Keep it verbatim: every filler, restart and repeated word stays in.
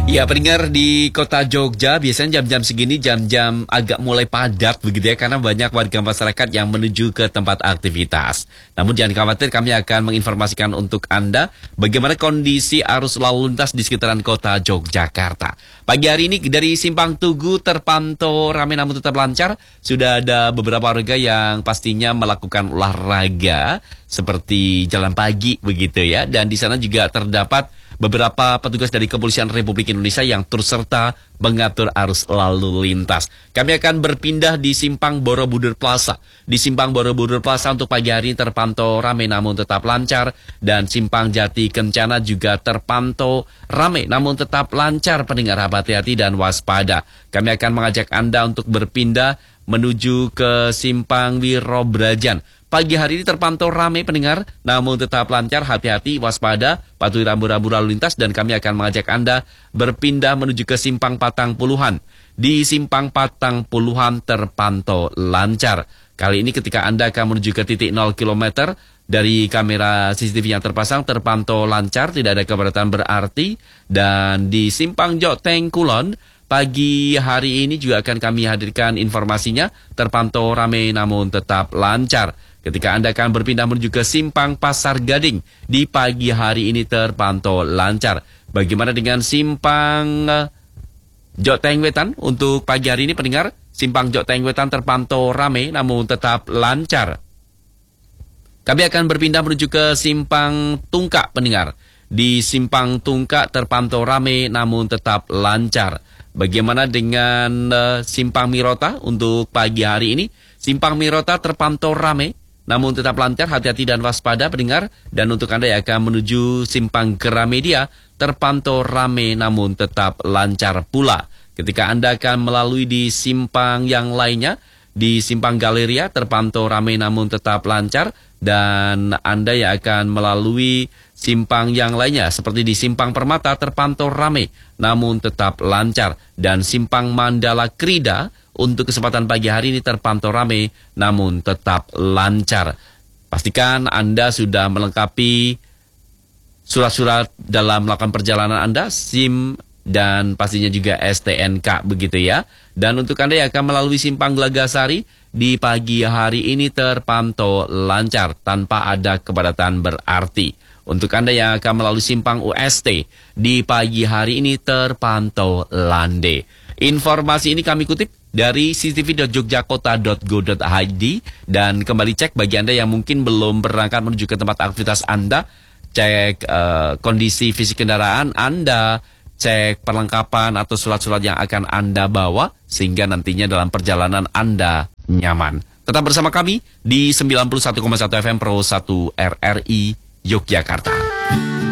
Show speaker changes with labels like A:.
A: Ya, pendengar di kota Jogja, biasanya jam-jam segini jam-jam agak mulai padat begitu ya, karena banyak warga masyarakat yang menuju ke tempat aktivitas. Namun jangan khawatir, kami akan menginformasikan untuk Anda bagaimana kondisi arus lalu lintas di sekitaran kota Yogyakarta. Pagi hari ini dari Simpang Tugu terpantau ramai namun tetap lancar. Sudah ada beberapa warga yang pastinya melakukan olahraga seperti jalan pagi begitu ya, dan di sana juga terdapat beberapa petugas dari Kepolisian Republik Indonesia yang turut serta mengatur arus lalu lintas. Kami akan berpindah di Simpang Borobudur Plaza. Di Simpang Borobudur Plaza untuk pagi hari ini terpantau ramai namun tetap lancar. Dan Simpang Jati Kencana juga terpantau ramai namun tetap lancar. Pendengar, hati-hati dan waspada. Kami akan mengajak Anda untuk berpindah menuju ke Simpang Wirobrajan. Pagi hari ini terpantau ramai pendengar, namun tetap lancar, hati-hati, waspada, patuhi rambu-rambu lalu lintas, dan kami akan mengajak Anda berpindah menuju ke Simpang Patang Puluhan. Di Simpang Patang Puluhan terpantau lancar. Kali ini ketika Anda akan menuju ke titik nol kilometer, dari kamera C C T V yang terpasang terpantau lancar, tidak ada kepadatan berarti. Dan di Simpang Joteng Kulon, pagi hari ini juga akan kami hadirkan informasinya, terpantau ramai namun tetap lancar. Ketika Anda akan berpindah menuju ke Simpang Pasar Gading, di pagi hari ini terpantau lancar. Bagaimana dengan Simpang Joteng Wetan? Untuk pagi hari ini pendengar, Simpang Joteng Wetan terpantau ramai namun tetap lancar. Kami akan berpindah menuju ke Simpang Tungkak pendengar. Di Simpang Tungkak terpantau ramai namun tetap lancar. Bagaimana dengan uh, Simpang Mirota untuk pagi hari ini? Simpang Mirota terpantau ramai namun tetap lancar, hati-hati dan waspada pendengar. Dan untuk Anda yang akan menuju Simpang Gramedia terpantau ramai namun tetap lancar pula. Ketika Anda akan melalui di simpang yang lainnya, di Simpang Galeria terpantau ramai namun tetap lancar. Dan Anda yang akan melalui simpang yang lainnya seperti di Simpang Permata terpantau ramai namun tetap lancar. Dan Simpang Mandala Krida untuk kesempatan pagi hari ini terpantau ramai namun tetap lancar. Pastikan Anda sudah melengkapi surat-surat dalam melakukan perjalanan Anda, SIM dan pastinya juga S T N K begitu ya. Dan untuk Anda yang akan melalui Simpang Gelagasari di pagi hari ini terpantau lancar tanpa ada kepadatan berarti. Untuk Anda yang akan melalui Simpang U S T di pagi hari ini terpantau landai. Informasi ini kami kutip dari c c t v dot jogjakota dot go dot i d. Dan kembali cek bagi Anda yang mungkin belum berangkat menuju ke tempat aktivitas Anda, cek uh, kondisi fisik kendaraan Anda, cek perlengkapan atau surat-surat yang akan Anda bawa, sehingga nantinya dalam perjalanan Anda nyaman. Tetap bersama kami di sembilan puluh satu koma satu F M Pro satu R R I Yogyakarta.